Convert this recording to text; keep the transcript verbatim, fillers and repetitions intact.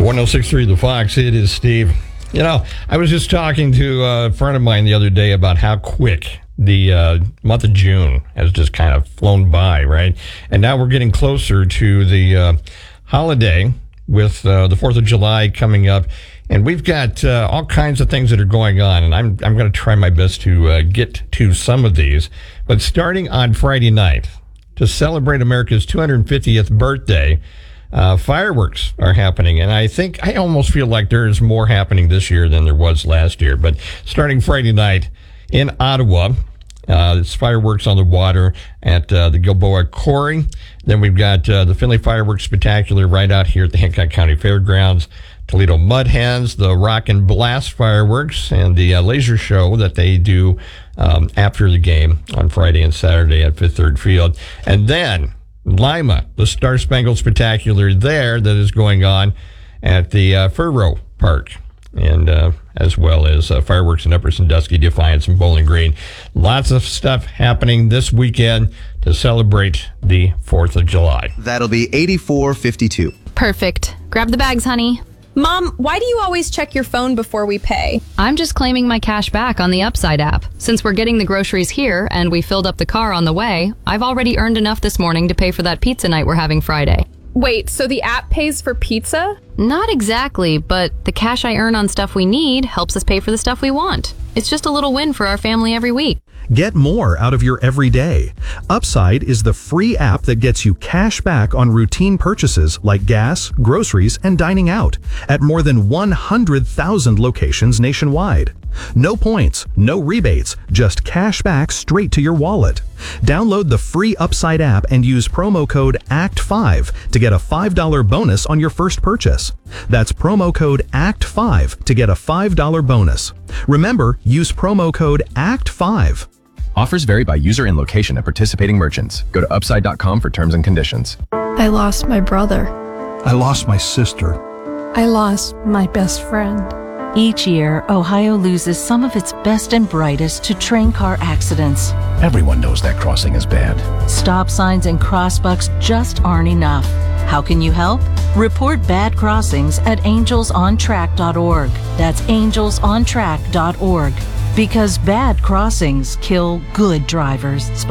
one oh six point three The Fox, it is Steve. You know, I was just talking to a friend of mine the other day about how quick the uh, month of June has just kind of flown by, right? And now we're getting closer to the uh, holiday with uh, the fourth of July coming up. And we've got uh, all kinds of things that are going on, and I'm I'm going to try my best to uh, get to some of these. But starting on Friday night, to celebrate America's two hundred fiftieth birthday, uh, fireworks are happening. And I think, I almost feel like there is more happening this year than there was last year. But starting Friday night in Ottawa, uh, it's fireworks on the water at uh, the Gilboa Quarry. Then we've got uh, the Finley Fireworks Spectacular right out here at the Hancock County Fairgrounds. Toledo Mud Hens, the Rock and Blast fireworks, and the uh, laser show that they do um, after the game on Friday and Saturday at Fifth Third Field. And then Lima, the Star Spangled Spectacular there that is going on at the uh, Furrow Park, and uh, as well as uh, fireworks in Upper Sandusky, Defiance, and Bowling Green. Lots of stuff happening this weekend to celebrate the fourth of July. That'll be eighty-four fifty-two. Perfect. Grab the bags, honey. Mom, why do you always check your phone before we pay? I'm just claiming my cash back on the Upside app. Since we're getting the groceries here and we filled up the car on the way, I've already earned enough this morning to pay for that pizza night we're having Friday. Wait, so the app pays for pizza? Not exactly, but the cash I earn on stuff we need helps us pay for the stuff we want. It's just a little win for our family every week. Get more out of your everyday. Upside is the free app that gets you cash back on routine purchases like gas, groceries, and dining out at more than one hundred thousand locations nationwide. No points, no rebates, just cash back straight to your wallet. Download the free Upside app and use promo code A C T five to get a five dollar bonus on your first purchase. That's promo code A C T five to get a five dollar bonus. Remember, use promo code A C T five. Offers vary by user and location at participating merchants. Go to upside dot com for terms and conditions. I lost my brother. I lost my sister. I lost my best friend. Each year, Ohio loses some of its best and brightest to train car accidents. Everyone knows that crossing is bad. Stop signs and crossbucks just aren't enough. How can you help? Report bad crossings at angels on track dot org. That's angels on track dot org. Because bad crossings kill good drivers.